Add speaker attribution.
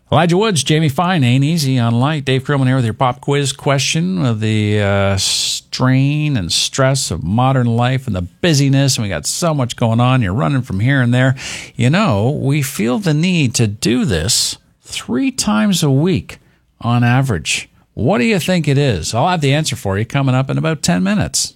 Speaker 1: Elijah Woods, Jamie Fine, Ain't Easy on Light. Dave Krillman here with your pop quiz question of the strain and stress of modern life and the busyness. And we got so much going on. You're running from here and there. You know, we feel the need to do this 3 times a week on average. What do you think it is? I'll have the answer for you coming up in about 10 minutes.